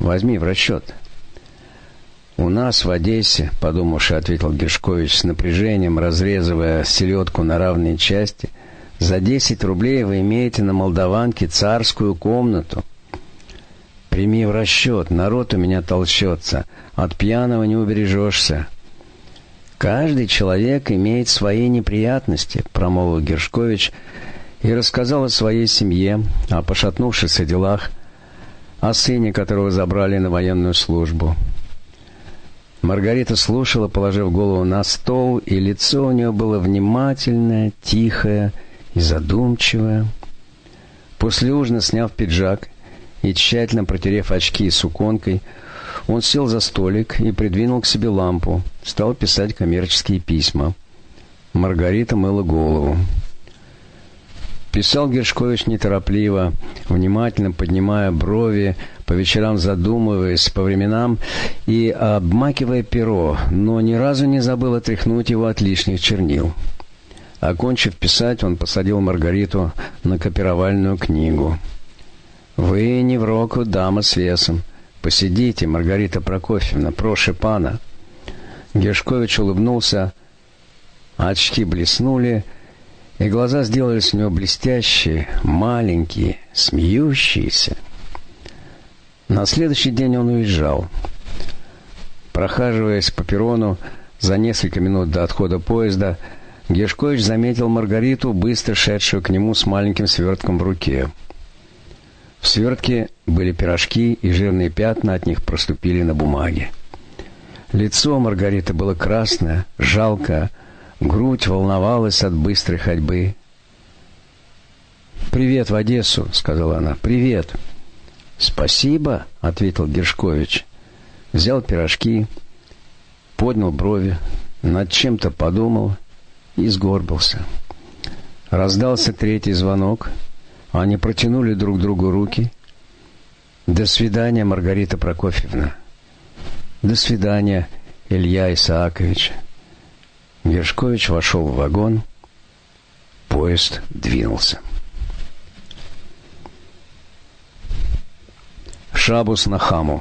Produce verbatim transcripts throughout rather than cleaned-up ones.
Возьми в расчет». «У нас в Одессе, — подумавши, ответил Гершкович с напряжением, разрезывая селедку на равные части, — за десять рублей вы имеете на Молдаванке царскую комнату. Прими в расчет, народ у меня толчется, от пьяного не убережешься». «Каждый человек имеет свои неприятности, — промолвил Гершкович и рассказал о своей семье, о пошатнувшихся делах, о сыне, которого забрали на военную службу. Маргарита слушала, положив голову на стол, и лицо у нее было внимательное, тихое и задумчивое. После ужина, сняв пиджак и тщательно протерев очки суконкой, он сел за столик и придвинул к себе лампу, стал писать коммерческие письма. Маргарита мыла голову. Писал Гершкович неторопливо, внимательно поднимая брови, по вечерам задумываясь, по временам и обмакивая перо, но ни разу не забыл отряхнуть его от лишних чернил. Окончив писать, он посадил Маргариту на копировальную книгу. «Вы не в року, дама с весом. Посидите, Маргарита Прокофьевна, прошу пана». Гершкович улыбнулся, очки блеснули, и глаза сделались у него блестящие, маленькие, смеющиеся. На следующий день он уезжал. Прохаживаясь по перрону за несколько минут до отхода поезда, Гершкович заметил Маргариту, быстро шедшую к нему с маленьким свертком в руке. В свертке были пирожки, и жирные пятна от них проступили на бумаге. Лицо Маргариты было красное, жалкое, грудь волновалась от быстрой ходьбы. «Привет в Одессу», — сказала она. «Привет». «Спасибо», — ответил Гершкович. Взял пирожки, поднял брови, над чем-то подумал и сгорбился. Раздался третий звонок. Они протянули друг другу руки. «До свидания, Маргарита Прокофьевна». «До свидания, Илья Исаакович». Гершкович вошел в вагон. Поезд двинулся. Шабус-Нахаму.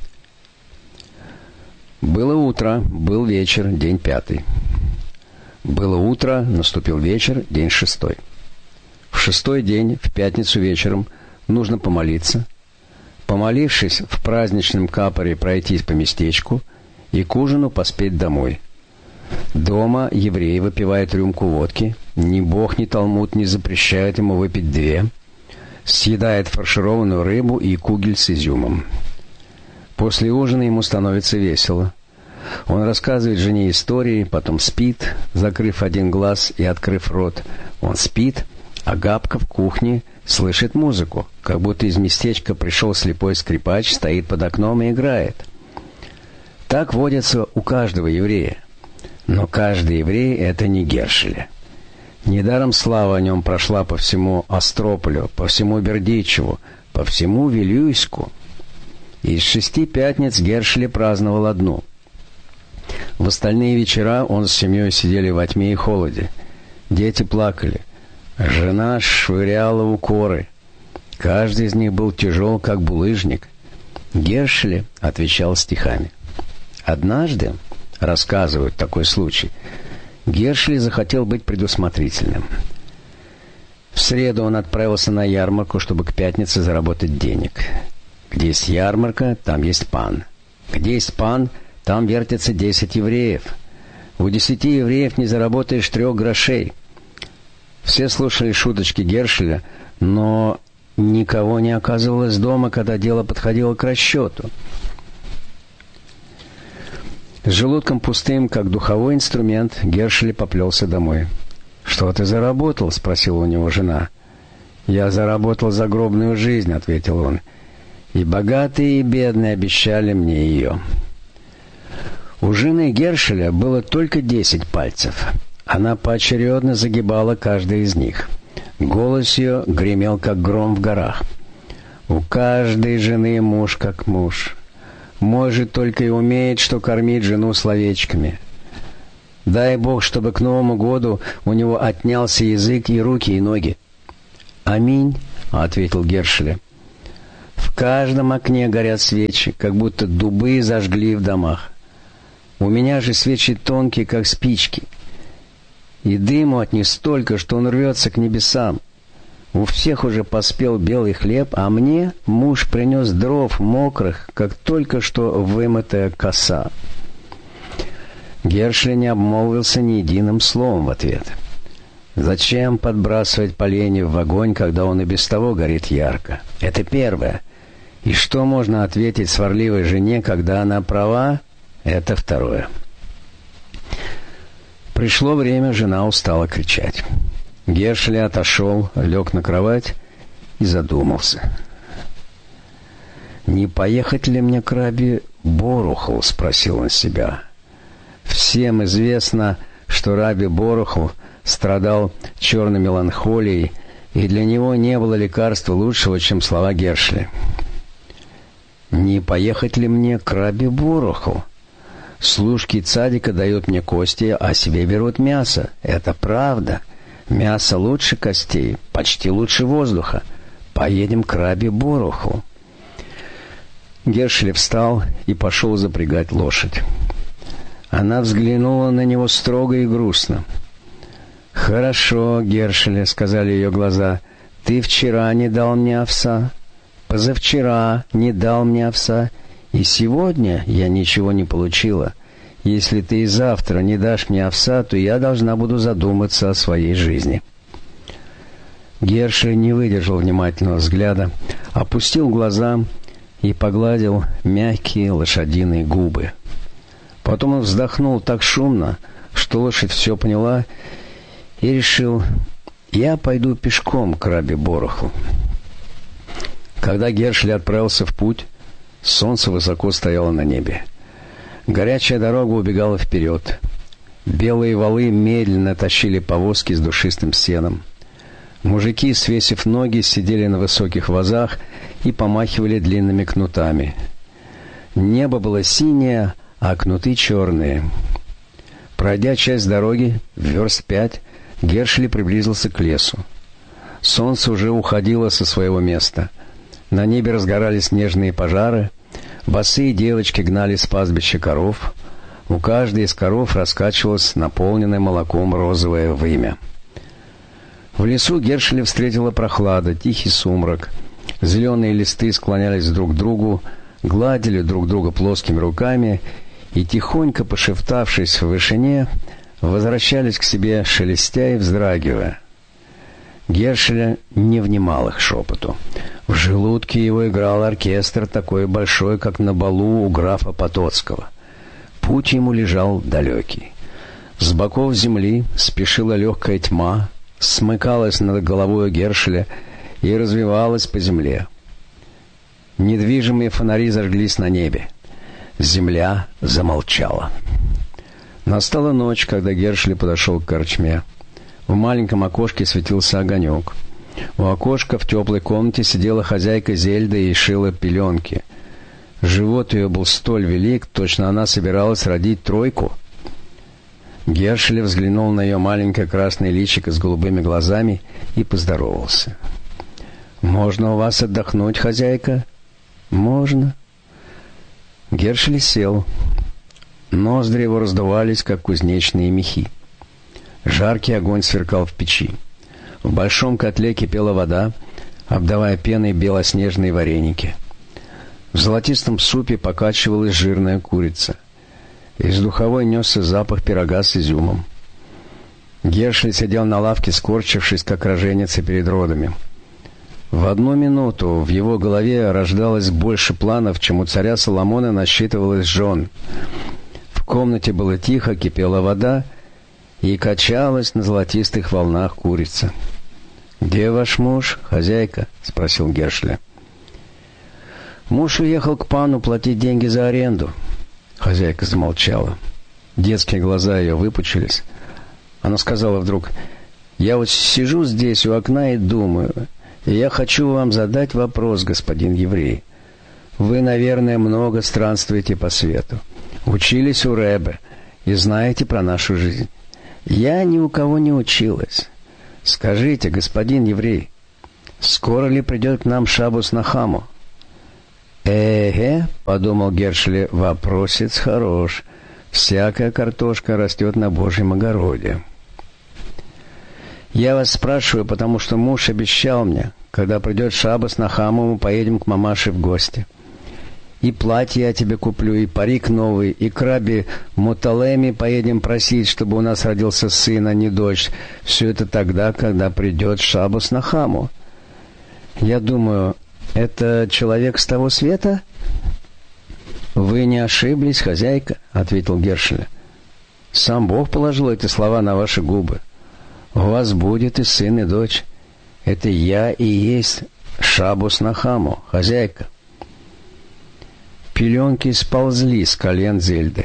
Было утро, был вечер, день пятый. Было утро, наступил вечер, день шестой. В шестой день, в пятницу вечером, нужно помолиться. Помолившись, в праздничном капоре пройтись по местечку и к ужину поспеть домой. Дома еврей выпивает рюмку водки, ни Бог, ни Талмуд не запрещают ему выпить две, съедает фаршированную рыбу и кугель с изюмом. После ужина ему становится весело. Он рассказывает жене истории, потом спит, закрыв один глаз и открыв рот. Он спит, а Габка в кухне слышит музыку, как будто из местечка пришел слепой скрипач, стоит под окном и играет. Так водится у каждого еврея. Но каждый еврей — это не Гершеля. Недаром слава о нем прошла по всему Острополю, по всему Бердичеву, по всему Вилюйску. Из шести пятниц Гершеля праздновал одну. В остальные вечера он с семьей сидели во тьме и холоде. Дети плакали. Жена швыряла укоры. Каждый из них был тяжел, как булыжник. Гершеля отвечал стихами. Однажды, рассказывают такой случай, Гершель захотел быть предусмотрительным. В среду он отправился на ярмарку, чтобы к пятнице заработать денег. Где есть ярмарка, там есть пан. Где есть пан, там вертятся десять евреев. У десяти евреев не заработаешь трех грошей. Все слушали шуточки Гершеля, но никого не оказывалось дома, когда дело подходило к расчету. С желудком пустым, как духовой инструмент, Гершель поплелся домой. «Что ты заработал?» — спросила у него жена. «Я заработал загробную жизнь», — ответил он. «И богатые, и бедные обещали мне ее». У жены Гершеля было только десять пальцев. Она поочередно загибала каждый из них. Голос ее гремел, как гром в горах. «У каждой жены муж как муж. Мой же только и умеет, что кормить жену словечками. Дай Бог, чтобы к Новому году у него отнялся язык и руки, и ноги». «Аминь», — ответил Гершеля. В В каждом окне горят свечи, как будто дубы зажгли в домах. У меня же свечи тонкие, как спички. И дыму от них столько, что он рвется к небесам. У всех уже поспел белый хлеб, а мне муж принес дров мокрых, как только что вымытая коса». Гершли не обмолвился ни единым словом в ответ. Зачем подбрасывать поленья в огонь, когда он и без того горит ярко? Это первое. И что можно ответить сварливой жене, когда она права? Это второе. Пришло время, жена устала кричать. Гершли отошел, лег на кровать и задумался. «Не поехать ли мне к Раби Боруху?» — спросил он себя. Всем известно, что Раби Боруху страдал черной меланхолией, и для него не было лекарства лучшего, чем слова Гершли. «Не поехать ли мне к Раби Боруху? Служки цадика дают мне кости, а себе берут мясо. Это правда. Мясо лучше костей, почти лучше воздуха. Поедем к Раби Боруху». Гершли встал и пошел запрягать лошадь. Она взглянула на него строго и грустно. «Хорошо, Гершли», — сказали ее глаза, — «ты вчера не дал мне овса, позавчера не дал мне овса, и сегодня я ничего не получила. Если ты и завтра не дашь мне овса, то я должна буду задуматься о своей жизни». Гершли не выдержал внимательного взгляда, опустил глаза и погладил мягкие лошадиные губы. Потом он вздохнул так шумно, что лошадь все поняла, и решил: «Я пойду пешком к Раби Боруху». Когда Гершли отправился в путь, солнце высоко стояло на небе. Горячая дорога убегала вперед. Белые валы медленно тащили повозки с душистым сеном. Мужики, свесив ноги, сидели на высоких вазах и помахивали длинными кнутами. Небо было синее, а кнуты черные. Пройдя часть дороги, верст пять, Гершли приблизился к лесу. Солнце уже уходило со своего места. На небе разгорались нежные пожары. Босые девочки гнали с пастбища коров. У каждой из коров раскачивалось наполненное молоком розовое вымя. В лесу Гершли встретила прохлада, тихий сумрак. Зеленые листы склонялись друг к другу, гладили друг друга плоскими руками и, тихонько пошептавшись в вышине, возвращались к себе, шелестя и вздрагивая. Гершли не внимал их шепоту. В желудке его играл оркестр, такой большой, как на балу у графа Потоцкого. Путь ему лежал далекий. С боков земли спешила легкая тьма, смыкалась над головой Гершеля и развивалась по земле. Недвижимые фонари зажглись на небе. Земля замолчала. Настала ночь, когда Гершли подошел к корчме. В маленьком окошке светился огонек. У окошка в теплой комнате сидела хозяйка Зельда и шила пеленки. Живот ее был столь велик, точно она собиралась родить тройку. Гершли взглянул на ее маленькое красное личико с голубыми глазами и поздоровался. «Можно у вас отдохнуть, хозяйка?» «Можно». Гершли сел. Ноздри его раздувались, как кузнечные мехи. Жаркий огонь сверкал в печи. В большом котле кипела вода, обдавая пеной белоснежные вареники. В золотистом супе покачивалась жирная курица. Из духовой несся запах пирога с изюмом. Гершли сидел на лавке, скорчившись, как роженица перед родами. В одну минуту в его голове рождалось больше планов, чем у царя Соломона насчитывалось жен. В комнате было тихо, кипела вода, и качалась на золотистых волнах курица. «Где ваш муж, хозяйка?» — спросил Гершли. «Муж уехал к пану платить деньги за аренду». Хозяйка замолчала. Детские глаза ее выпучились. Она сказала вдруг: «Я вот сижу здесь у окна и думаю, и я хочу вам задать вопрос, господин еврей. Вы, наверное, много странствуете по свету, учились у Ребе и знаете про нашу жизнь. Я ни у кого не училась. Скажите, господин еврей, скоро ли придет к нам Шаббос Нахаму? «Эге», — подумал Гершли, — «вопросец хорош. Всякая картошка растет на Божьем огороде». «Я вас спрашиваю, потому что муж обещал мне, когда придет Шаббос Нахаму, мы поедем к мамаше в гости. И платье я тебе куплю, и парик новый, и к Раби Муталеми поедем просить, чтобы у нас родился сын, а не дочь. Все это тогда, когда придет Шаббос Нахаму. Я думаю, это человек с того света?» «Вы не ошиблись, хозяйка», — ответил Гершли. «Сам Бог положил эти слова на ваши губы. У вас будет и сын, и дочь. Это я и есть Шаббос Нахаму, хозяйка». Пеленки сползли с колен Зельды.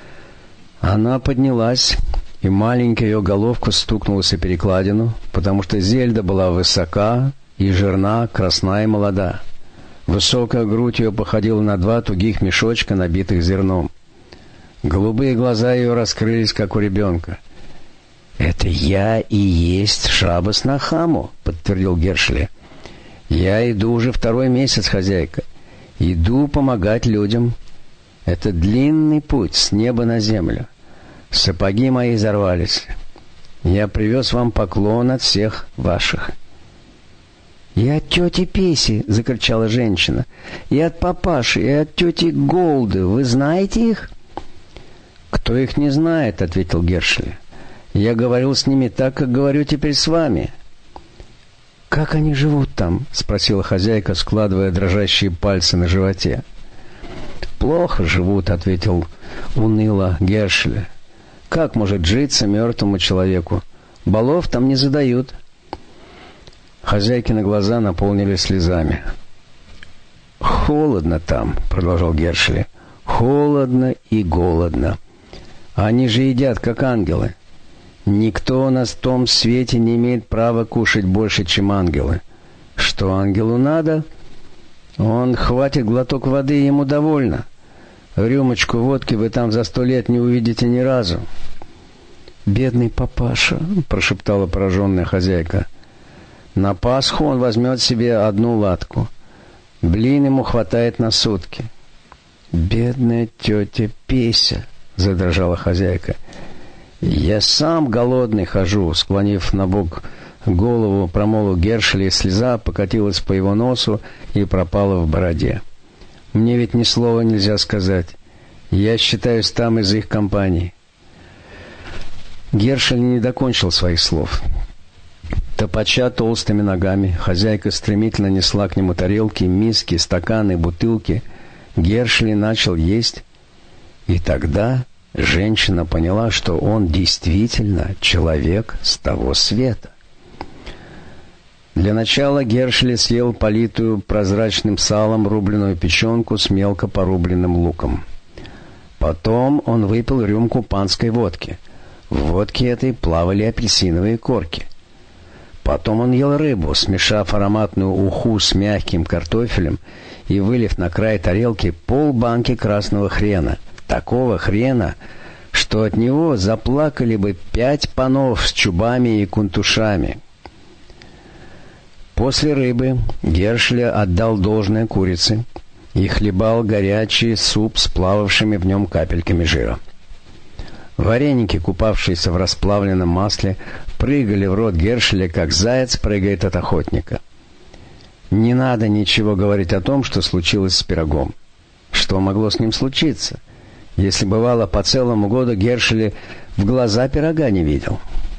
Она поднялась, и маленькая ее головка стукнулась о перекладину, потому что Зельда была высока и жирна, красна и молода. Высокая грудь ее походила на два тугих мешочка, набитых зерном. Голубые глаза ее раскрылись, как у ребенка. «Это я и есть Шаббос Нахаму», — подтвердил Гершли. «Я иду уже второй месяц, хозяйка. Иду помогать людям. Это длинный путь с неба на землю. Сапоги мои изорвались. Я привез вам поклон от всех ваших». «И от тети Песи!» — закричала женщина. «И от папаши, и от тети Голды. Вы знаете их?» «Кто их не знает?» — ответил Гершли. «Я говорил с ними так, как говорю теперь с вами». «Как они живут там?» — спросила хозяйка, складывая дрожащие пальцы на животе. «Плохо живут», — ответил уныло Гершли. «Как может житься мертвому человеку? Балов там не задают». Хозяйкины глаза наполнились слезами. «Холодно там», — продолжал Гершли. «Холодно и голодно. Они же едят, как ангелы. Никто на том свете не имеет права кушать больше, чем ангелы. Что ангелу надо? Он хватит глоток воды, и ему довольно. Рюмочку водки вы там за сто лет не увидите ни разу». «Бедный папаша», — прошептала пораженная хозяйка. «На Пасху он возьмет себе одну латку. Блин ему хватает на сутки». «Бедная тетя Песя», — задрожала хозяйка. «Я сам голодный хожу», — склонив набок голову, промолвил Гершли, и слеза покатилась по его носу и пропала в бороде. «Мне ведь ни слова нельзя сказать. Я считаюсь там из их компании». Гершли не докончил своих слов. Топача толстыми ногами, хозяйка стремительно несла к нему тарелки, миски, стаканы, бутылки. Гершли начал есть, и тогда женщина поняла, что он действительно человек с того света. Для начала Гершли съел политую прозрачным салом рубленую печенку с мелко порубленным луком. Потом он выпил рюмку панской водки. В водке этой плавали апельсиновые корки. Потом он ел рыбу, смешав ароматную уху с мягким картофелем и вылив на край тарелки полбанки красного хрена. Такого хрена, что от него заплакали бы пять панов с чубами и кунтушами. После рыбы Гершли отдал должное курице и хлебал горячий суп с плававшими в нем капельками жира. Вареники, купавшиеся в расплавленном масле, прыгали в рот Гершли, как заяц прыгает от охотника. Не надо ничего говорить о том, что случилось с пирогом. Что могло с ним случиться, если бывало по целому году Гершли в глаза пирога не видел?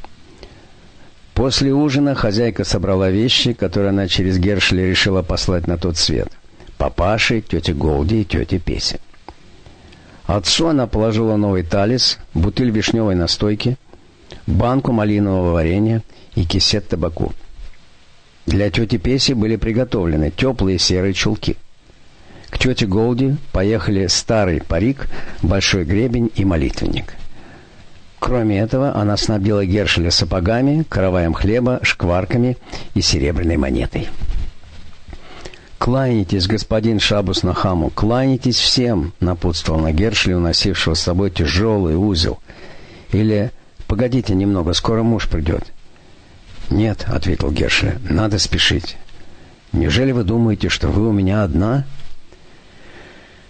После ужина хозяйка собрала вещи, которые она через Гершли решила послать на тот свет: папаше, тете Голди и тете Песе. Отцу она положила новый талис, бутыль вишневой настойки, банку малинового варенья и кисет табаку. Для тети Песи были приготовлены теплые серые чулки. К тете Голди поехали старый парик, большой гребень и молитвенник. Кроме этого, она снабдила Гершеля сапогами, караваем хлеба, шкварками и серебряной монетой. «Кланяйтесь, господин Шаббос Нахаму, кланяйтесь всем», — напутствовал на Гершеля, уносившего с собой тяжелый узел. «Или погодите немного, скоро муж придет». «Нет», — ответил Гершеля, — «надо спешить». «Неужели вы думаете, что вы у меня одна?»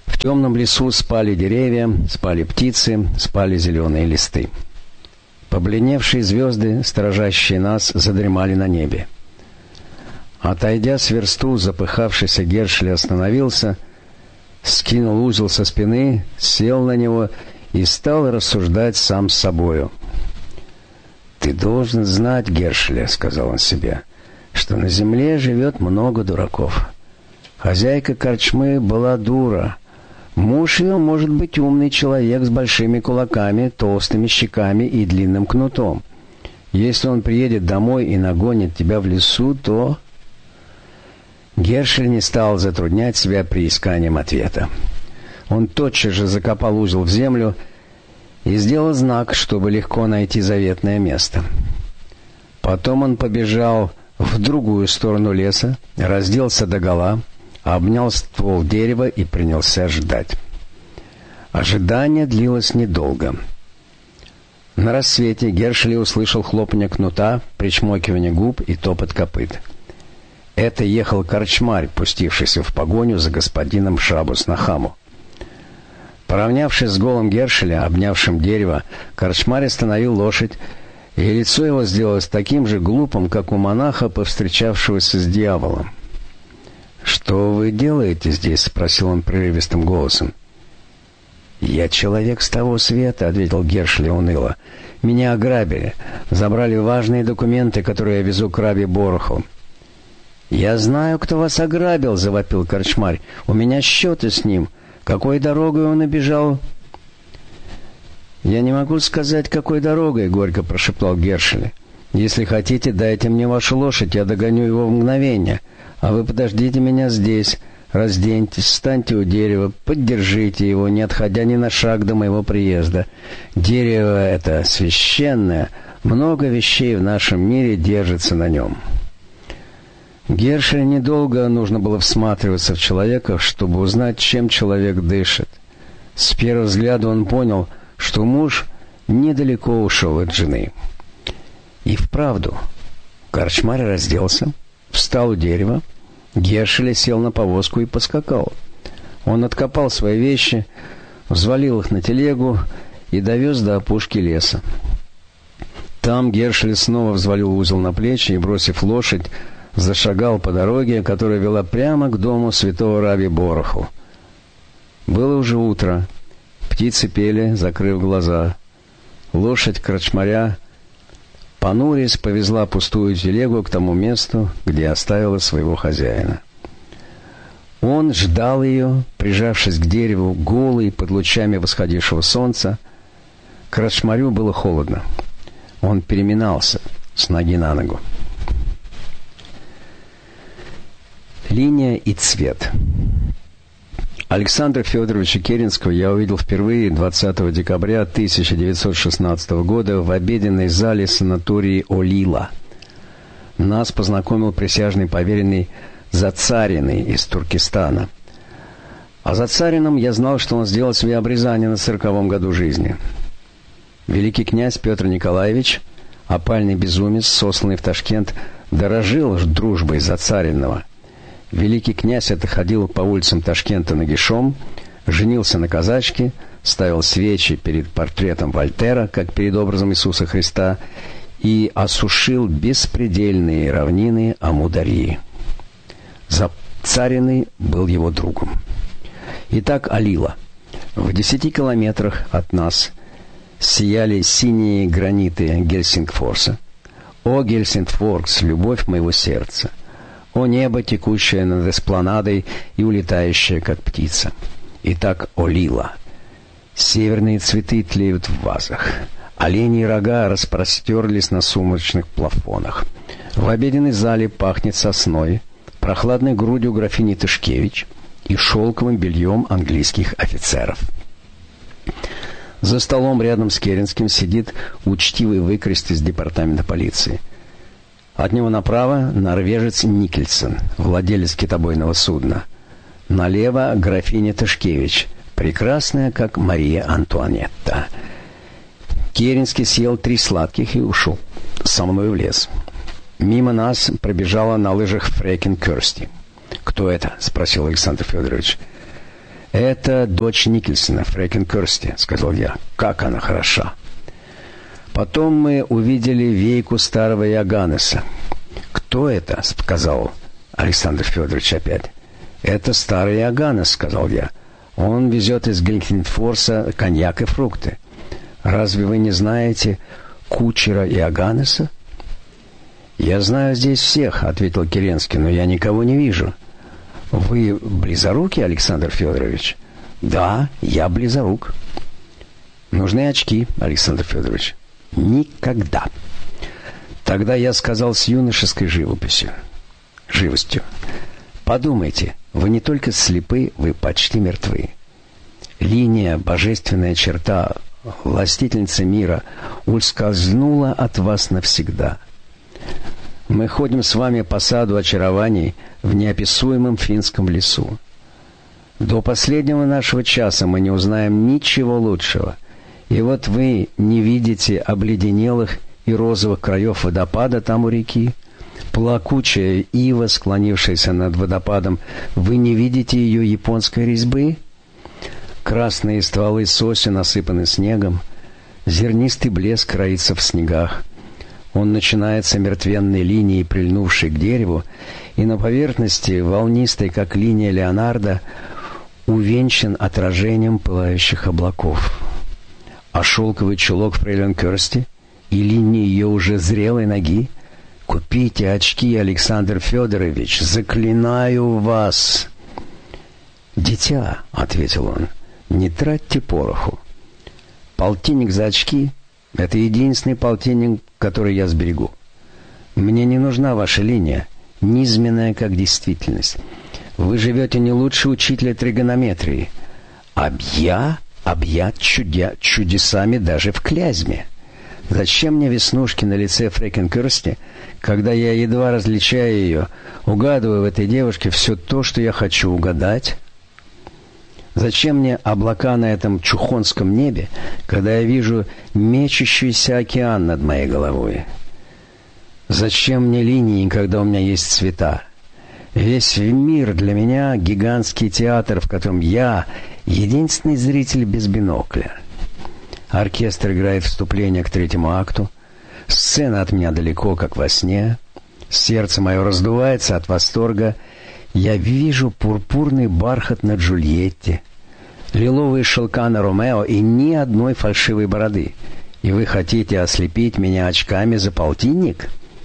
В темном лесу спали деревья, спали птицы, спали зеленые листы. Побледневшие звезды, сторожащие нас, задремали на небе. Отойдя с версту, запыхавшийся Гершель остановился, скинул узел со спины, сел на него и стал рассуждать сам с собою. «Ты должен знать, Гершель, — сказал он себе, — что на земле живет много дураков. Хозяйка корчмы была дура. Муж ее может быть умный человек с большими кулаками, толстыми щеками и длинным кнутом. Если он приедет домой и нагонит тебя в лесу, то...» Гершель не стал затруднять себя приисканием ответа. Он тотчас же закопал узел в землю и сделал знак, чтобы легко найти заветное место. Потом он побежал в другую сторону леса, разделся догола, обнял ствол дерева и принялся ждать. Ожидание длилось недолго. На рассвете Гершель услышал хлопанье кнута, причмокивание губ и топот копыт. Это ехал корчмарь, пустившийся в погоню за господином Шабус-Нахаму. Поравнявшись с голым Гершеля, обнявшим дерево, корчмарь остановил лошадь, и лицо его сделалось таким же глупым, как у монаха, повстречавшегося с дьяволом. «Что вы делаете здесь?» — спросил он прерывистым голосом. «Я человек с того света», — ответил Гершель уныло. «Меня ограбили, забрали важные документы, которые я везу к рабе Бороху». «Я знаю, кто вас ограбил», — завопил корчмарь. «У меня счеты с ним. Какой дорогой он обежал?» «Я не могу сказать, какой дорогой», — горько прошептал Гершель. «Если хотите, дайте мне вашу лошадь, я догоню его в мгновение. А вы подождите меня здесь, разденьтесь, встаньте у дерева, поддержите его, не отходя ни на шаг до моего приезда. Дерево это священное, много вещей в нашем мире держится на нем». Гершелю недолго нужно было всматриваться в человека, чтобы узнать, чем человек дышит. С первого взгляда он понял, что муж недалеко ушел от жены. И вправду, корчмарь разделся, встал у дерева, Гершель сел на повозку и поскакал. Он откопал свои вещи, взвалил их на телегу и довез до опушки леса. Там Гершель снова взвалил узел на плечи и, бросив лошадь, зашагал по дороге, которая вела прямо к дому святого раби Бороху. Было уже утро. Птицы пели, закрыв глаза. Лошадь корчмаря, понурясь, повезла пустую телегу к тому месту, где оставила своего хозяина. Он ждал ее, прижавшись к дереву, голый, под лучами восходившего солнца. Корчмарю было холодно. Он переминался с ноги на ногу. Линия и цвет. Александра Федоровича Керенского я увидел впервые двадцатого декабря тысяча девятьсот шестнадцатого года в обеденной зале санатории «Олила». Нас познакомил присяжный поверенный Зацариный из Туркестана. О Зацарином я знал, что он сделал себе обрезание на сороковом году жизни. Великий князь Петр Николаевич, опальный безумец, сосланный в Ташкент, дорожил дружбой Зацариного. Великий князь это ходил по улицам Ташкента нагишом, женился на казачке, ставил свечи перед портретом Вольтера, как перед образом Иисуса Христа, и осушил беспредельные равнины Амударьи. Зацариный был его другом. Итак, Олила. В десяти километрах от нас сияли синие граниты Гельсингфорса. О, Гельсингфорс, любовь моего сердца! О небо, текущее над эспланадой и улетающее, как птица! Итак, Олила. Северные цветы тлеют в вазах. Оленьи рога распростерлись на сумрачных плафонах. В обеденной зале пахнет сосной, прохладной грудью графини Тышкевич и шелковым бельем английских офицеров. За столом рядом с Керенским сидит учтивый выкрест из департамента полиции. От него направо норвежец Никельсон, владелец китобойного судна. Налево графиня Тышкевич, прекрасная, как Мария Антуанетта. Керенский съел три сладких и ушел со мной в лес. Мимо нас пробежала на лыжах Фрейкин Кёрсти. «Кто это?» — спросил Александр Федорович. «Это дочь Никельсона, Фрекен Кёрсти», — сказал я. «Как она хороша!» Потом мы увидели вейку старого Иоганнеса. «Кто это?» — сказал Александр Федорович опять. «Это старый Иоганнес», — сказал я. «Он везет из Гельсингфорса коньяк и фрукты. Разве вы не знаете кучера Иоганнеса?» «Я знаю здесь всех», — ответил Керенский, — «но я никого не вижу». «Вы близорукий, Александр Федорович?» «Да, я близорук». «Нужны очки, Александр Федорович?» «Никогда». Тогда я сказал с юношеской живописью, живостью: «Подумайте, вы не только слепы, вы почти мертвы. Линия, божественная черта, властительница мира, ускользнула от вас навсегда. Мы ходим с вами по саду очарований в неописуемом финском лесу. До последнего нашего часа мы не узнаем ничего лучшего. И вот вы не видите обледенелых и розовых краев водопада там у реки. Плакучая ива, склонившаяся над водопадом, вы не видите ее японской резьбы? Красные стволы сосен осыпаны снегом, зернистый блеск роится в снегах. Он начинается мертвенной линией, прильнувшей к дереву, и на поверхности, волнистой, как линия Леонардо, увенчан отражением пылающих облаков. А шелковый чулок фрейлин Кёрсти и линии ее уже зрелой ноги? Купите очки, Александр Федорович, заклинаю вас!» «Дитя», — ответил он, — «не тратьте пороху. Полтинник за очки — это единственный полтинник, который я сберегу. Мне не нужна ваша линия, низменная как действительность. Вы живете не лучше учителя тригонометрии. А я объят чудя, чудесами даже в Клязьме. Зачем мне веснушки на лице Фрекен Кёрсти, когда я едва различаю ее, угадываю в этой девушке все то, что я хочу угадать? Зачем мне облака на этом чухонском небе, когда я вижу мечущийся океан над моей головой? Зачем мне линии, когда у меня есть цвета? Весь мир для меня — гигантский театр, в котором я — единственный зритель без бинокля. Оркестр играет вступление к третьему акту. Сцена от меня далеко, как во сне. Сердце мое раздувается от восторга. Я вижу пурпурный бархат на Джульетте, лиловые шелка на Ромео и ни одной фальшивой бороды. И вы хотите ослепить меня очками за полтинник?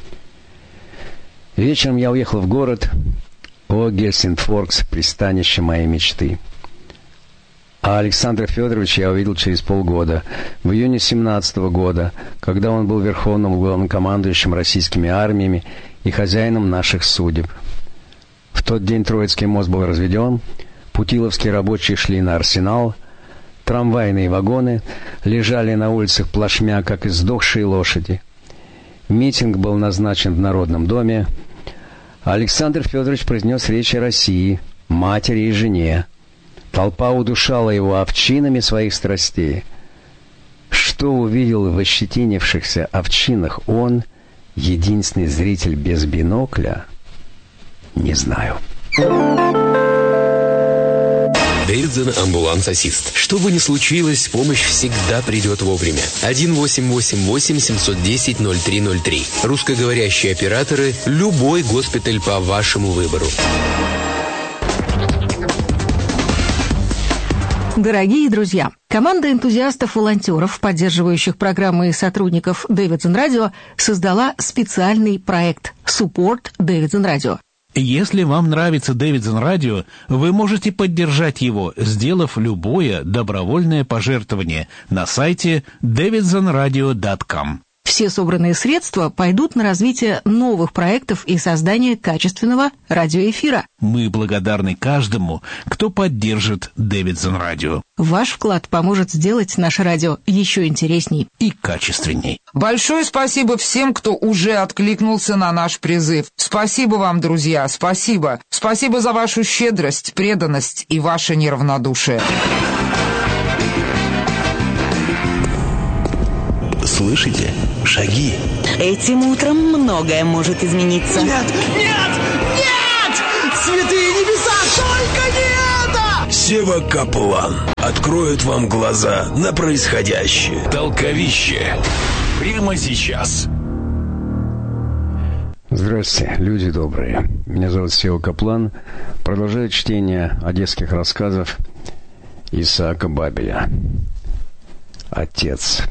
Вечером я уехал в город. О, Гельсингфорс, пристанище моей мечты. А Александра Федоровича я увидел через полгода, в июне семнадцатого года, когда он был верховным главнокомандующим российскими армиями и хозяином наших судеб. В тот день Троицкий мост был разведен, путиловские рабочие шли на Арсенал, трамвайные вагоны лежали на улицах плашмя, как издохшие лошади. Митинг был назначен в Народном доме. Александр Федорович произнес речь о России, матери и жене. Толпа удушала его овчинами своих страстей. Что увидел в ощетинившихся овчинах он, единственный зритель без бинокля, не знаю. Дэвидсон амбуланс-ассист. Что бы ни случилось, помощь всегда придет вовремя. один восемь восемь восемь семь один ноль ноль три ноль три. Русскоговорящие операторы. Любой госпиталь по вашему выбору. Дорогие друзья, команда энтузиастов-волонтеров, поддерживающих программы и сотрудников Дэвидсон Радио, создала специальный проект «Support Дэвидсон Радио». Если вам нравится Дэвидсон Радио, вы можете поддержать его, сделав любое добровольное пожертвование на сайте дэвидсон радио точка ком. Все собранные средства пойдут на развитие новых проектов и создание качественного радиоэфира. Мы благодарны каждому, кто поддержит Дэвидсон Радио. Ваш вклад поможет сделать наше радио еще интересней и качественней. Большое спасибо всем, кто уже откликнулся на наш призыв. Спасибо вам, друзья, спасибо. Спасибо за вашу щедрость, преданность и ваше неравнодушие. Слышите? Шаги. Этим утром многое может измениться. Нет! Нет! Нет! Святые небеса! Только не это! Сева Каплан откроет вам глаза на происходящее. Толковище. Прямо сейчас. Здравствуйте, люди добрые. Меня зовут Сева Каплан. Продолжаю чтение одесских рассказов Исаака Бабеля. Отец.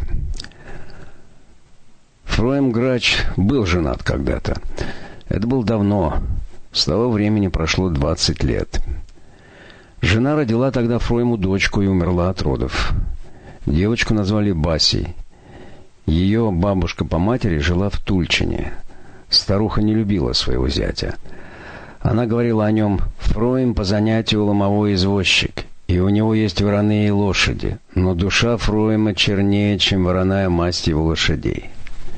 Фроем Грач был женат когда-то. Это было давно. С того времени прошло двадцать лет. Жена родила тогда Фроему дочку и умерла от родов. Девочку назвали Басей. Ее бабушка по матери жила в Тульчине. Старуха не любила своего зятя. Она говорила о нем: «Фроем по занятию ломовой извозчик, и у него есть вороные лошади, но душа Фроема чернее, чем вороная масть его лошадей».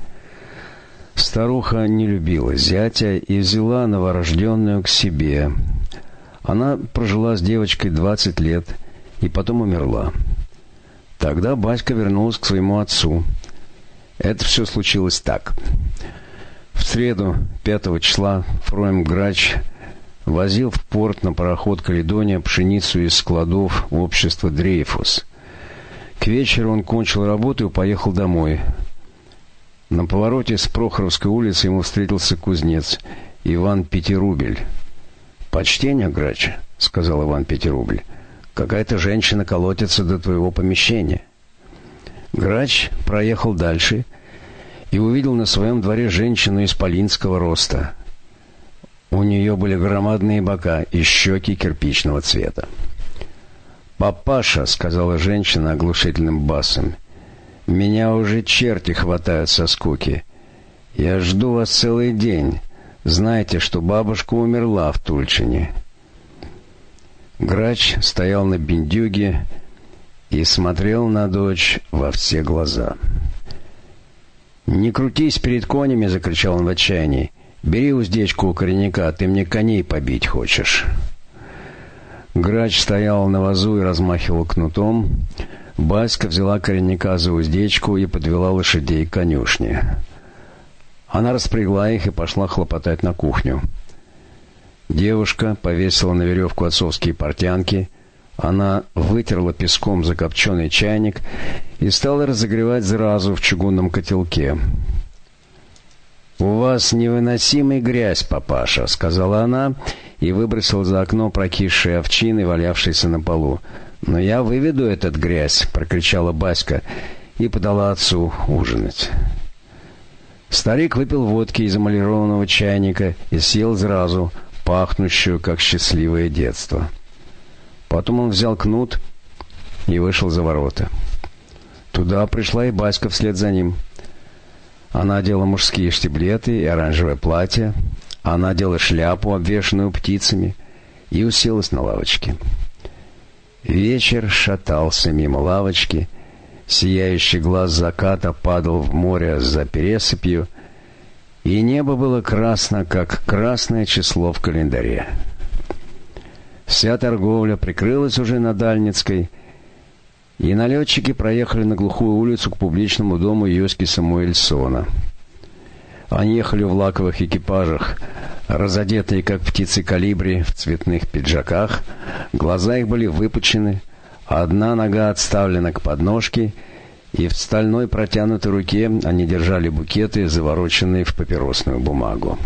Старуха не любила зятя и взяла новорожденную к себе. Она прожила с девочкой двадцать лет и потом умерла. Тогда Баська вернулась к своему отцу. Это все случилось так. В среду, пятого числа, Фроем Грач возил в порт на пароход «Каледония» пшеницу из складов общества «Дрейфус». К вечеру он кончил работу и поехал домой. На повороте с Прохоровской улицы ему встретился кузнец Иван Пятирубль. «Почтение, Грач», — сказал Иван Пятирубль, — «какая-то женщина колотится до твоего помещения». Грач проехал дальше и увидел на своем дворе женщину исполинского роста. У нее были громадные бока и щеки кирпичного цвета. «Папаша», — сказала женщина оглушительным басом, — «меня уже черти хватают со скуки. Я жду вас целый день. Знаете, что бабушка умерла в Тульчине». Грач стоял на бендюге и смотрел на дочь во все глаза. «Не крутись перед конями!» — закричал он в отчаянии. «Бери уздечку у коренника, ты мне коней побить хочешь». Грач стоял на вазу и размахивал кнутом. Баська взяла коренника за уздечку и подвела лошадей к конюшне. Она распрягла их и пошла хлопотать на кухню. Девушка повесила на веревку отцовские портянки. Она вытерла песком закопченный чайник и стала разогревать зразу в чугунном котелке. «У вас невыносимая грязь, папаша», — сказала она и выбросила за окно прокисшие овчины, валявшиеся на полу. «Но я выведу этот грязь», — прокричала Баська и подала отцу ужинать. Старик выпил водки из эмалированного чайника и съел зразу, пахнущую, как счастливое детство. Потом он взял кнут и вышел за ворота. Туда пришла и Баська вслед за ним. Она одела мужские штиблеты и оранжевое платье. Она одела шляпу, обвешанную птицами, и уселась на лавочке. Вечер шатался мимо лавочки. Сияющий глаз заката падал в море за пересыпью, и небо было красно, как красное число в календаре. Вся торговля прикрылась уже на Дальницкой, и налетчики проехали на глухую улицу к публичному дому Йоськи Самуэльсона. Они ехали в лаковых экипажах, разодетые, как птицы колибри, в цветных пиджаках. Глаза их были выпучены, одна нога отставлена к подножке, и в стальной протянутой руке они держали букеты, завороченные в папиросную бумагу.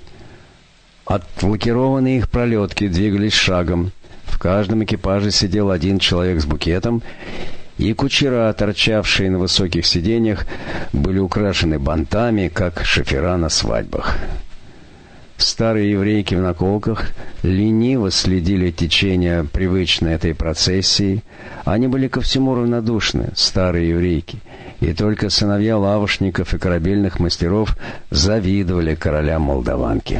Отлакированные их пролетки двигались шагом. В каждом экипаже сидел один человек с букетом, и кучера, торчавшие на высоких сиденьях, были украшены бантами, как шофера на свадьбах. Старые еврейки в наколках лениво следили течение привычной этой процессии. Они были ко всему равнодушны, старые еврейки, и только сыновья лавошников и корабельных мастеров завидовали королям Молдаванки.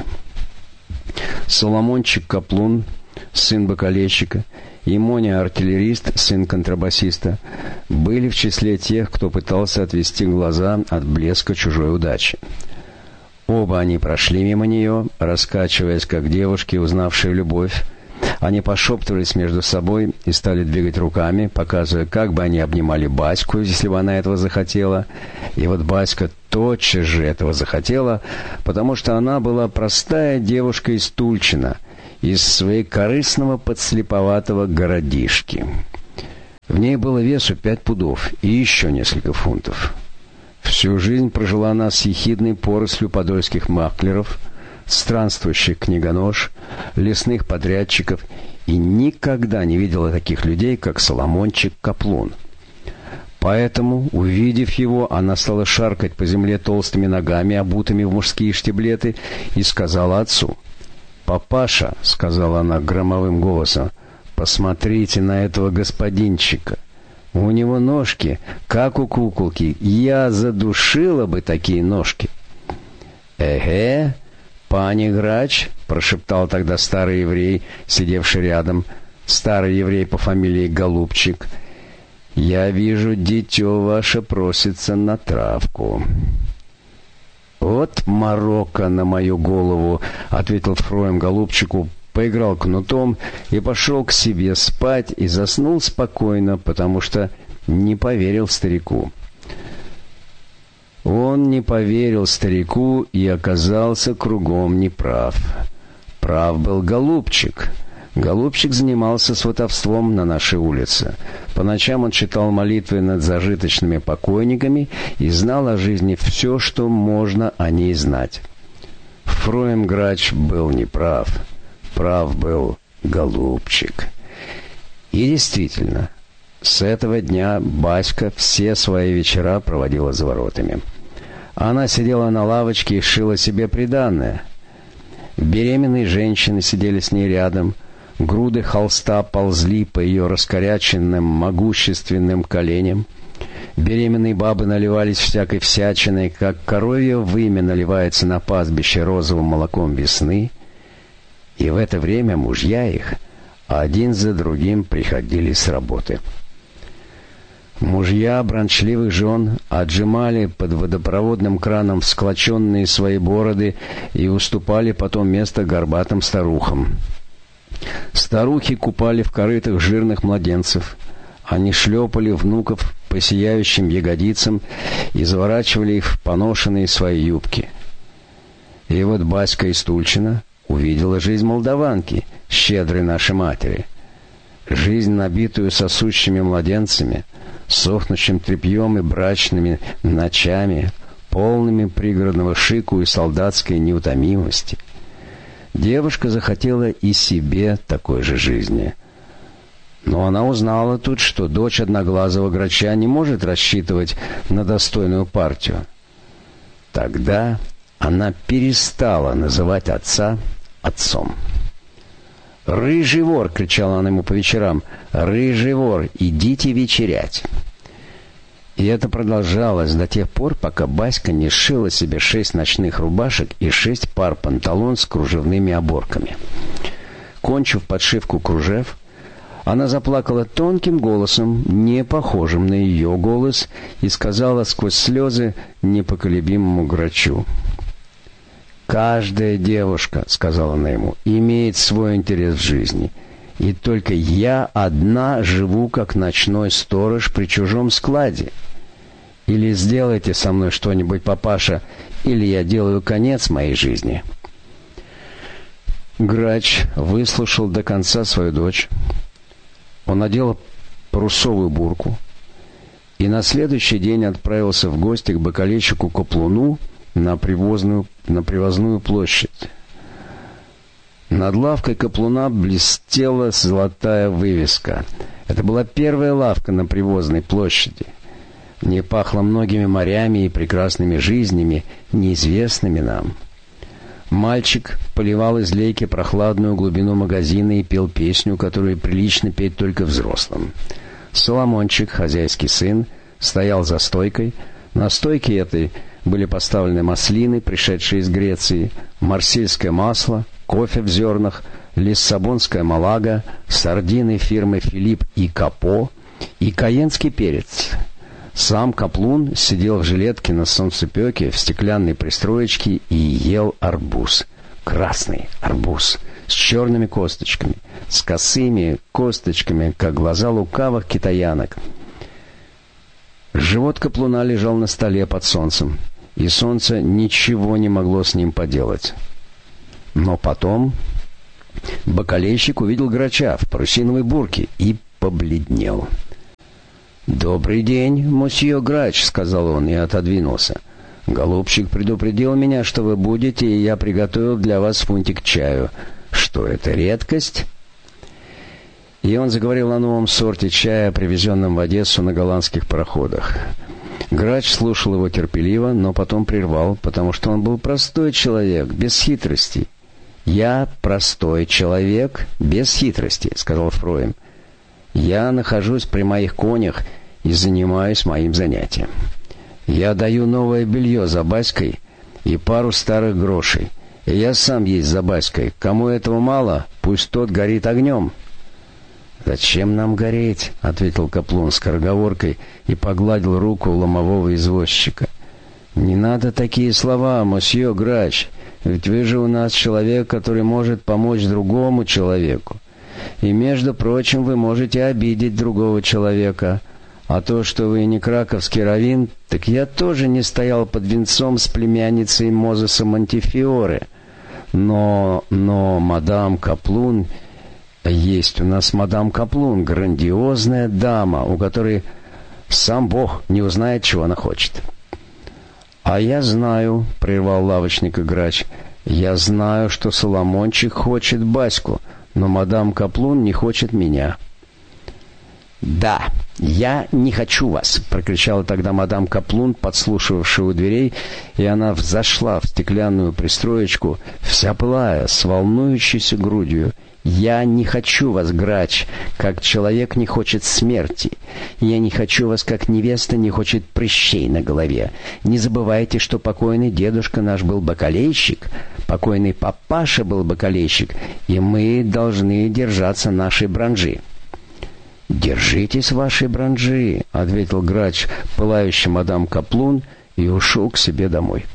Соломончик Каплун, сын бакалейщика, и Моня артиллерист, сын контрабасиста, были в числе тех, кто пытался отвести глаза от блеска чужой удачи. Оба они прошли мимо нее, раскачиваясь, как девушки, узнавшие любовь. Они пошептывались между собой и стали двигать руками, показывая, как бы они обнимали Баську, если бы она этого захотела. И вот Баська тотчас же этого захотела, потому что она была простая девушка из Тульчина, из своекорыстного подслеповатого городишки. В ней было весу пять пудов и еще несколько фунтов. Всю жизнь прожила она с ехидной порослью подольских маклеров, странствующих книгонож, лесных подрядчиков и никогда не видела таких людей, как Соломончик Каплун. Поэтому, увидев его, она стала шаркать по земле толстыми ногами, обутыми в мужские штиблеты, и сказала отцу: «Папаша», — сказала она громовым голосом, — «посмотрите на этого господинчика. У него ножки, как у куколки. Я задушила бы такие ножки». «Эге, пани Грач», — прошептал тогда старый еврей, сидевший рядом, старый еврей по фамилии Голубчик, — «я вижу, дитё ваше просится на травку». «Вот морока на мою голову», — ответил Фроем Голубчику, поиграл кнутом и пошел к себе спать и заснул спокойно, потому что не поверил старику. Он не поверил старику и оказался кругом неправ. Прав был Голубчик. Голубчик занимался сватовством на нашей улице. По ночам он читал молитвы над зажиточными покойниками и знал о жизни все, что можно о ней знать. Фроем Грач был неправ. Прав был Голубчик. И действительно, с этого дня Баська все свои вечера проводила за воротами. Она сидела на лавочке и шила себе приданое. Беременные женщины сидели с ней рядом. Груды холста ползли по ее раскоряченным, могущественным коленям. Беременные бабы наливались всякой всячиной, как коровье вымя наливается на пастбище розовым молоком весны. И в это время мужья их один за другим приходили с работы. Мужья бранчливых жен отжимали под водопроводным краном всклоченные свои бороды и уступали потом место горбатым старухам. Старухи купали в корытах жирных младенцев. Они шлепали внуков по сияющим ягодицам и заворачивали их в поношенные свои юбки. И вот Баська из Тульчина увидела жизнь молдаванки, щедрой нашей матери. Жизнь, набитую сосущими младенцами, сохнущим тряпьем и брачными ночами, полными пригородного шику и солдатской неутомимости. Девушка захотела и себе такой же жизни. Но она узнала тут, что дочь одноглазого Грача не может рассчитывать на достойную партию. Тогда она перестала называть отца отцом. «Рыжий вор!» — кричала она ему по вечерам. «Рыжий вор! Идите вечерять!» И это продолжалось до тех пор, пока Баська не сшила себе шесть ночных рубашек и шесть пар панталон с кружевными оборками. Кончив подшивку кружев, она заплакала тонким голосом, не похожим на ее голос, и сказала сквозь слезы непоколебимому Грачу: «Каждая девушка, — сказала она ему, — имеет свой интерес в жизни, и только я одна живу, как ночной сторож при чужом складе. Или сделайте со мной что-нибудь, папаша, или я делаю конец моей жизни». Грач выслушал до конца свою дочь. Он надел парусовую бурку и на следующий день отправился в гости к бакалейщику Каплуну на привозную, на привозную площадь. Над лавкой Каплуна блестела золотая вывеска. Это была первая лавка на привозной площади. В ней пахло многими морями и прекрасными жизнями, неизвестными нам. Мальчик поливал из лейки прохладную глубину магазина и пел песню, которую прилично петь только взрослым. Соломончик, хозяйский сын, стоял за стойкой. На стойке этой были поставлены маслины, пришедшие из Греции, марсельское масло, кофе в зернах, лиссабонская малага, сардины фирмы «Филипп» и «Капо» и каенский перец. Сам Каплун сидел в жилетке на солнцепеке в стеклянной пристроечке и ел арбуз. Красный арбуз с черными косточками, с косыми косточками, как глаза лукавых китаянок. Живот Каплуна лежал на столе под солнцем, и солнце ничего не могло с ним поделать. Но потом Бакалейщик увидел Грача в парусиновой бурке и побледнел. «Добрый день, мосье Грач», — сказал он и отодвинулся. «Голубчик предупредил меня, что вы будете, и я приготовил для вас фунтик чаю. Что это, редкость?» И он заговорил о новом сорте чая, привезенном в Одессу на голландских пароходах. Грач слушал его терпеливо, но потом прервал, потому что он был простой человек, без хитростей. «Я простой человек, без хитрости», — сказал Фроем. «Я нахожусь при моих конях и занимаюсь моим занятием. Я даю новое белье за Баськой и пару старых грошей. И я сам есть за Баськой. Кому этого мало, пусть тот горит огнем». «Зачем нам гореть?» — ответил Каплун скороговоркой и погладил руку ломового извозчика. «Не надо такие слова, мосье Грач, ведь вы же у нас человек, который может помочь другому человеку. И, между прочим, вы можете обидеть другого человека. А то, что вы не краковский раввин, так я тоже не стоял под венцом с племянницей Мозеса Монтефиоре. Но, но, мадам Каплун... Есть у нас мадам Каплун, грандиозная дама, у которой сам Бог не узнает, чего она хочет». «А я знаю», — прервал лавочника Грач, — «я знаю, что Соломончик хочет Баську, но мадам Каплун не хочет меня». «Да, я не хочу вас!» — прокричала тогда мадам Каплун, подслушивавшая у дверей, и она взошла в стеклянную пристроечку, вся пылая, с волнующейся грудью. «Я не хочу вас, Грач, как человек не хочет смерти. Я не хочу вас, как невеста не хочет прыщей на голове. Не забывайте, что покойный дедушка наш был бакалейщик, покойный папаша был бакалейщик, и мы должны держаться нашей бранжи». «Держитесь вашей бранжи», — ответил Грач, пылающий мадам Каплун, и ушел к себе домой.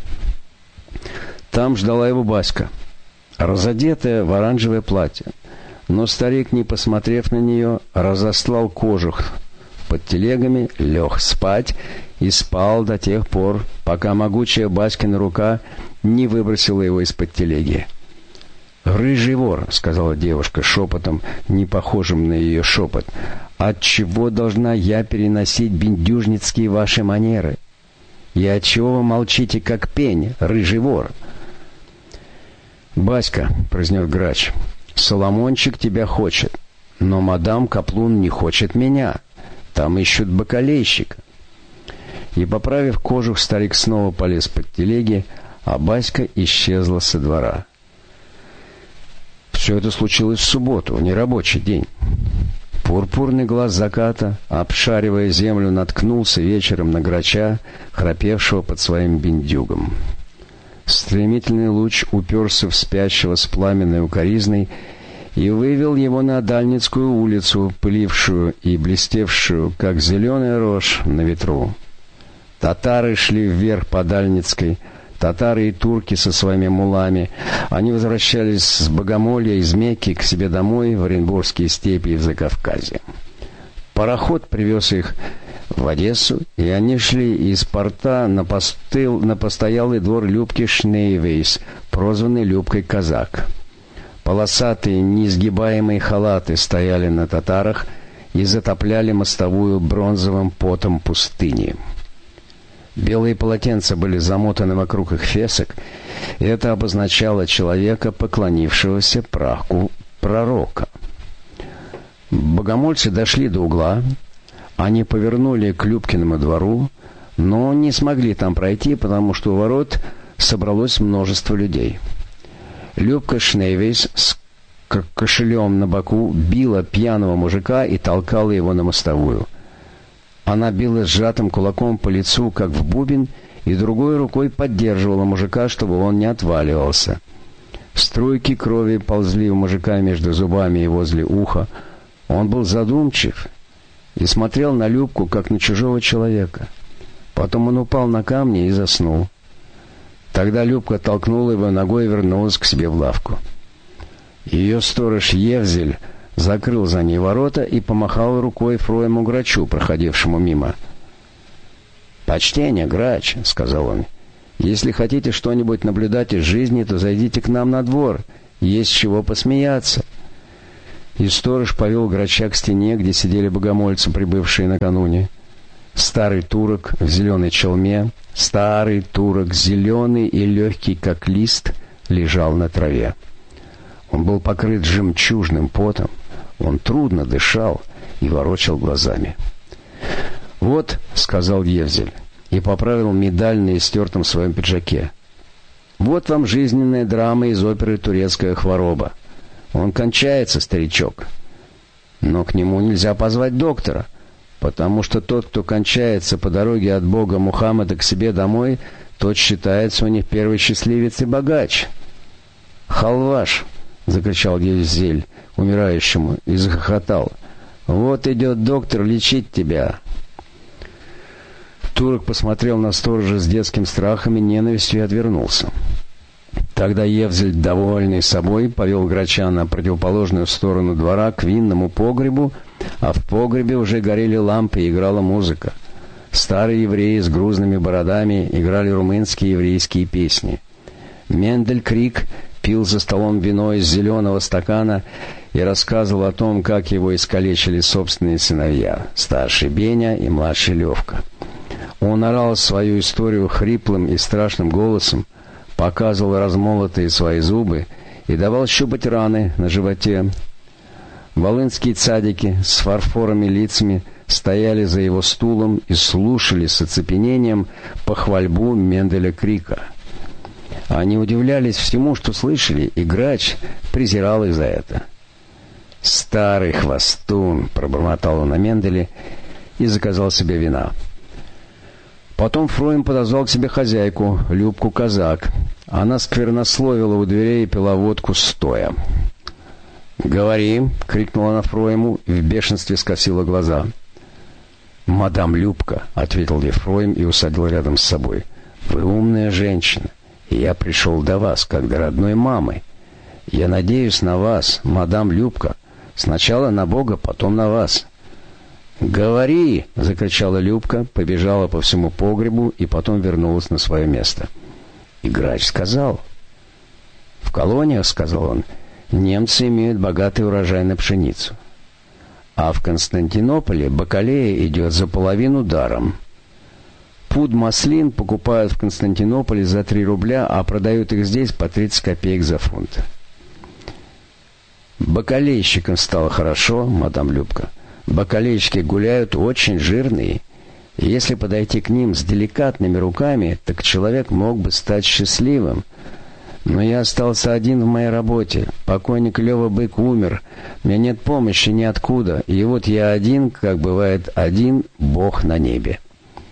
Там ждала его Баська, разодетая в оранжевое платье. Но старик, не посмотрев на нее, разослал кожух под телегами, лег спать и спал до тех пор, пока могучая Баськина рука не выбросила его из-под телеги. «Рыжий вор», — сказала девушка шепотом, не похожим на ее шепот, — «отчего должна я переносить бендюжницкие ваши манеры? И отчего вы молчите, как пень, рыжий вор?» «Баська», — произнес Грач, — «Соломончик тебя хочет, но мадам Каплун не хочет меня. Там ищут бакалейщика». И, поправив кожух, старик снова полез под телеги, а Баська исчезла со двора. Все это случилось в субботу, в нерабочий день. Пурпурный глаз заката, обшаривая землю, наткнулся вечером на Грача, храпевшего под своим бендюгом. Стремительный луч уперся в спящего с пламенной укоризной и вывел его на Дальницкую улицу, пылившую и блестевшую, как зеленая рожь на ветру. Татары шли вверх по Дальницкой, татары и турки со своими мулами. Они возвращались с Богомолья из Мекки к себе домой в Оренбургские степи и в Закавказье. Пароход привез их в Одессу, и они шли из порта на, постыл, на постоялый двор Любки Шнейвейс, прозванный Любкой Казак. Полосатые, неизгибаемые халаты стояли на татарах и затопляли мостовую бронзовым потом пустыни. Белые полотенца были замотаны вокруг их фесок, и это обозначало человека, поклонившегося праху пророка. Богомольцы дошли до угла. Они повернули к Любкиному двору, но не смогли там пройти, потому что у ворот собралось множество людей. Любка Шнейвейс с кошелем на боку била пьяного мужика и толкала его на мостовую. Она била сжатым кулаком по лицу, как в бубен, и другой рукой поддерживала мужика, чтобы он не отваливался. Струйки крови ползли у мужика между зубами и возле уха. Он был задумчив и смотрел на Любку, как на чужого человека. Потом он упал на камни и заснул. Тогда Любка толкнула его ногой и вернулась к себе в лавку. Ее сторож Евзель закрыл за ней ворота и помахал рукой Фроему Грачу, проходившему мимо. «Почтение, Грач», — сказал он, — «если хотите что-нибудь наблюдать из жизни, то зайдите к нам на двор. Есть чего посмеяться». И сторож повел Грача к стене, где сидели богомольцы, прибывшие накануне. Старый турок в зеленой челме, старый турок, зеленый и легкий, как лист, лежал на траве. Он был покрыт жемчужным потом, он трудно дышал и ворочал глазами. «Вот», — сказал Евзель, и поправил медаль на истертом своем пиджаке, «вот вам жизненная драма из оперы «Турецкая хвороба». Он кончается, старичок. Но к нему нельзя позвать доктора, потому что тот, кто кончается по дороге от Бога Мухаммада к себе домой, тот считается у них первый счастливец и богач». «Халваш!» — закричал Евзель умирающему и захохотал. «Вот идет доктор лечить тебя». Турок посмотрел на сторожа с детским страхом и ненавистью и отвернулся. Тогда Евзель, довольный собой, повел Грача на противоположную сторону двора к винному погребу, а в погребе уже горели лампы и играла музыка. Старые евреи с грузными бородами играли румынские еврейские песни. Мендель Крик пил за столом вино из зеленого стакана и рассказывал о том, как его искалечили собственные сыновья, старший Беня и младший Левка. Он орал свою историю хриплым и страшным голосом, показывал размолотые свои зубы и давал щупать раны на животе. Волынские цадики с фарфоровыми лицами стояли за его стулом и слушали с оцепенением похвальбу Менделя Крика. Они удивлялись всему, что слышали, и Грач презирал их за это. «Старый хвостун!» — пробормотал он на Менделе и заказал себе вина. Потом Фроем подозвал к себе хозяйку, Любку Казак. Она сквернословила у дверей и пила водку стоя. «Говори!» — крикнула она Фроему и в бешенстве скосила глаза. «Мадам Любка!» — ответил ей Фроем и усадил рядом с собой. «Вы умная женщина, и я пришел до вас, как до родной мамы. Я надеюсь на вас, мадам Любка. Сначала на Бога, потом на вас». «Говори!» — закричала Любка, побежала по всему погребу и потом вернулась на свое место. И Грач сказал. «В колониях, — сказал он, — немцы имеют богатый урожай на пшеницу. А в Константинополе бакалея идет за половину даром. Пуд маслин покупают в Константинополе за три рубля, а продают их здесь по тридцать копеек за фунт. Бакалейщикам стало хорошо, мадам Любка. Бакалейщики гуляют очень жирные. И если подойти к ним с деликатными руками, так человек мог бы стать счастливым. Но я остался один в моей работе. Покойник Лёва Бык умер. У меня нет помощи ниоткуда. И вот я один, как бывает один Бог на небе».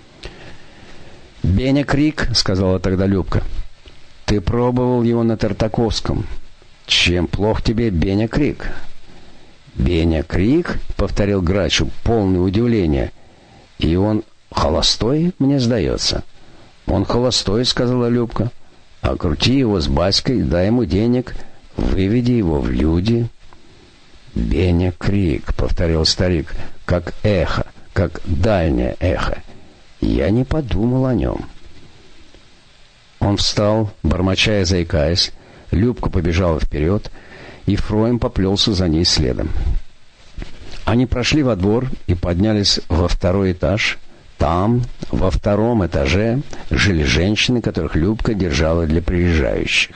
«Беня Крик, — сказала тогда Любка, — ты пробовал его на Тартаковском. Чем плох тебе Беня Крик?» «Беня Крик?» — повторил Грачу, полное удивление. «И он холостой, мне сдается?» «Он холостой, — сказала Любка. — А крути его с Баськой, дай ему денег, выведи его в люди». «Беня Крик», — повторил старик, как эхо, как дальнее эхо. Я не подумал о нем. Он встал, бормоча и заикаясь. Любка побежала вперед, и Фроем поплелся за ней следом. Они прошли во двор и поднялись во второй этаж. Там, во втором этаже, жили женщины, которых Любка держала для приезжающих.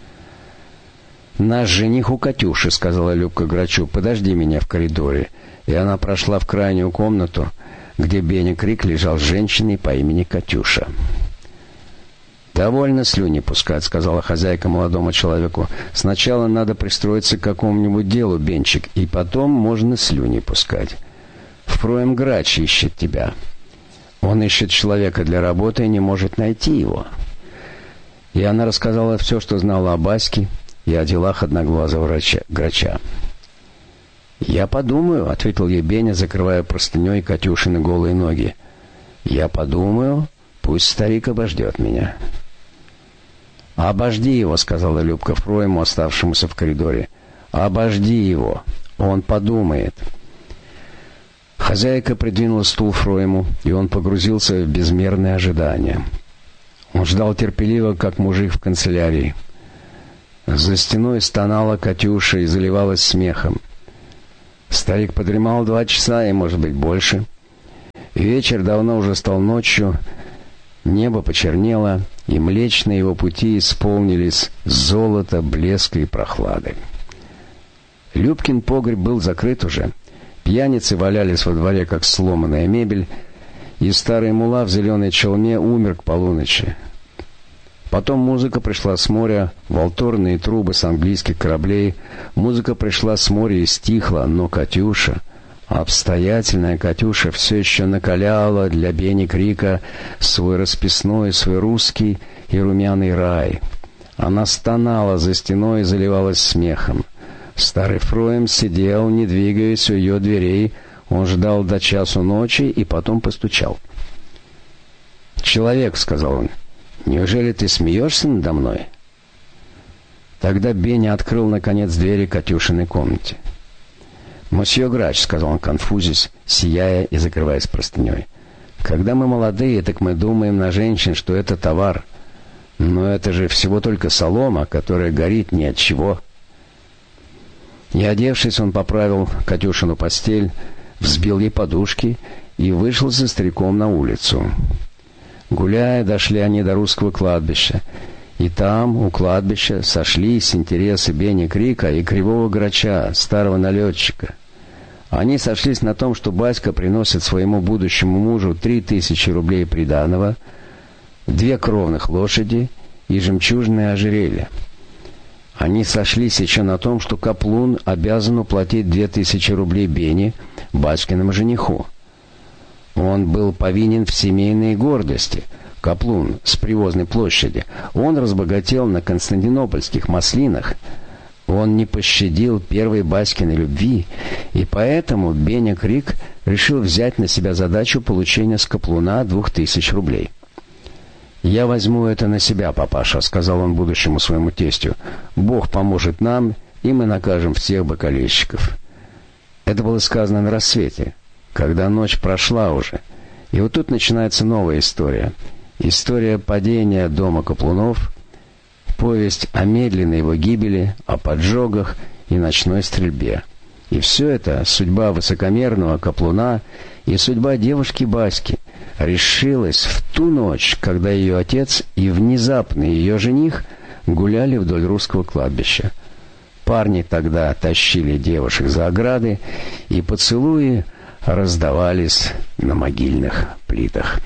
«Наш жених у Катюши», — сказала Любка Грачу, — «подожди меня в коридоре». И она прошла в крайнюю комнату, где Беня Крик лежал с женщиной по имени Катюша. «Довольно слюни пускать», — сказала хозяйка молодому человеку. «Сначала надо пристроиться к какому-нибудь делу, Бенчик, и потом можно слюни пускать. Фроем Грач ищет тебя. Он ищет человека для работы и не может найти его». И она рассказала все, что знала о Баське и о делах одноглазого врача, Грача. «Я подумаю», — ответил ей Беня, закрывая простыней Катюшины голые ноги. «Я подумаю, пусть старик обождет меня». «Обожди его», — сказала Любка Фроему, оставшемуся в коридоре. «Обожди его, он подумает». Хозяйка придвинула стул Фроему, и он погрузился в безмерное ожидание. Он ждал терпеливо, как мужик в канцелярии. За стеной стонала Катюша и заливалась смехом. Старик подремал два часа и, может быть, больше. Вечер давно уже стал ночью, небо почернело, и млечные его пути исполнились золота, блеска и прохлады. Любкин погреб был закрыт уже. Пьяницы валялись во дворе, как сломанная мебель, и старый мула в зеленой челме умер к полуночи. Потом музыка пришла с моря, волторные трубы с английских кораблей. Музыка пришла с моря и стихла, но Катюша, обстоятельная Катюша, все еще накаляла для Бени Крика свой расписной, свой русский и румяный рай. Она стонала за стеной и заливалась смехом. Старый Фроем сидел, не двигаясь у ее дверей. Он ждал до часу ночи и потом постучал. «Человек», — сказал он, — «неужели ты смеешься надо мной?» Тогда Беня открыл, наконец, двери Катюшиной комнате. «Мосье Грач», — сказал он, конфузясь, сияя и закрываясь простыней, — «когда мы молодые, так мы думаем на женщин, что это товар. Но это же всего только солома, которая горит ни от чего». И, одевшись, он поправил Катюшину постель, взбил ей подушки и вышел за стариком на улицу. Гуляя, дошли они до русского кладбища, и там, у кладбища, сошлись интересы Бени Крика и Кривого Грача, старого налетчика. Они сошлись на том, что Баська приносит своему будущему мужу три тысячи рублей приданого, две кровных лошади и жемчужное ожерелье. Они сошлись еще на том, что Каплун обязан уплатить две тысячи рублей Бене, Баськиному жениху. Он был повинен в семейной гордости. Каплун с Привозной площади. Он разбогател на константинопольских маслинах. Он не пощадил первой Баськиной любви, и поэтому Беня Крик решил взять на себя задачу получения с Каплуна двух тысяч рублей. «Я возьму это на себя, папаша», — сказал он будущему своему тестю. «Бог поможет нам, и мы накажем всех бокалейщиков». Это было сказано на рассвете, когда ночь прошла уже. И вот тут начинается новая история. История падения дома Каплунов, повесть о медленной его гибели, о поджогах и ночной стрельбе. И все это судьба высокомерного Каплуна и судьба девушки Баськи решилась в ту ночь, когда ее отец и внезапный ее жених гуляли вдоль русского кладбища. Парни тогда тащили девушек за ограды, и поцелуи раздавались на могильных плитах.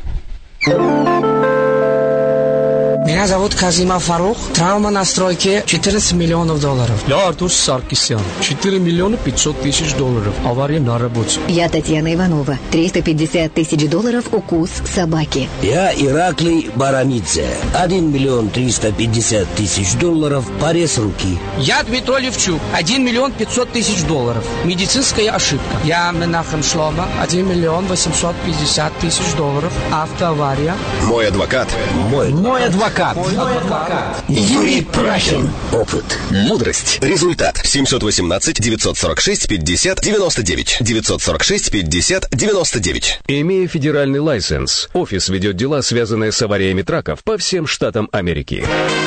Меня зовут Казима Фарух. Травма на стройке четырнадцать миллионов долларов. Я Артур Саркисян. четыре миллиона пятьсот тысяч долларов. Авария на работе. Я Татьяна Иванова. триста пятьдесят тысяч долларов укус собаки. Я Ираклий Барамидзе. один миллион триста пятьдесят тысяч долларов. Порез руки. Я Дмитрий Левчук. один миллион пятьсот тысяч долларов. Медицинская ошибка. Я Менахем Шлома. один миллион восемьсот пятьдесят тысяч долларов. Автоавария. Мой адвокат. Мой, Мой адвокат. Мой адвокат. Юрий Прахин. Опыт. Мудрость. Результат. семьсот восемнадцать девятьсот сорок шесть пятьдесят девяносто девять. девятьсот сорок шесть пятьдесят девяносто девять. Имея федеральный лайсенс, офис ведет дела, связанные с авариями траков по всем штатам Америки.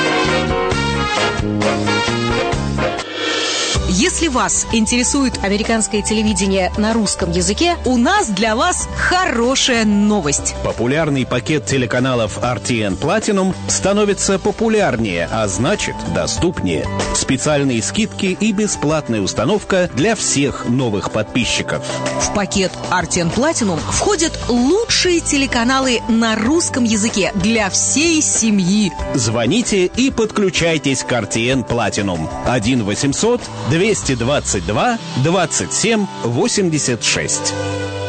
Если вас интересует американское телевидение на русском языке, у нас для вас хорошая новость. Популярный пакет телеканалов ар ти эн Platinum становится популярнее, а значит доступнее. Специальные скидки и бесплатная установка для всех новых подписчиков. В пакет ар ти эн Platinum входят лучшие телеканалы на русском языке для всей семьи. Звоните и подключайтесь к ар ти эн Platinum. один восемьсот двести двадцать два двадцать семь восемьдесят шесть.